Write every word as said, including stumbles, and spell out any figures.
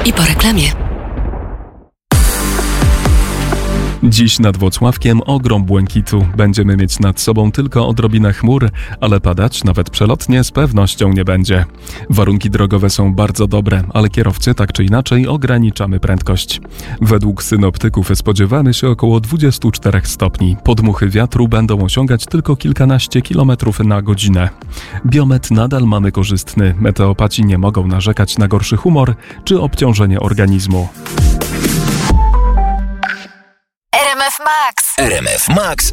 I po reklamie. Dziś nad Włocławkiem ogrom błękitu. Będziemy mieć nad sobą tylko odrobinę chmur, ale padać nawet przelotnie z pewnością nie będzie. Warunki drogowe są bardzo dobre, ale kierowcy tak czy inaczej ograniczamy prędkość. Według synoptyków spodziewamy się około dwudziestu czterech stopni. Podmuchy wiatru będą osiągać tylko kilkanaście kilometrów na godzinę. Biometr nadal mamy korzystny. Meteopaci nie mogą narzekać na gorszy humor czy obciążenie organizmu. R M F Max. R M F Max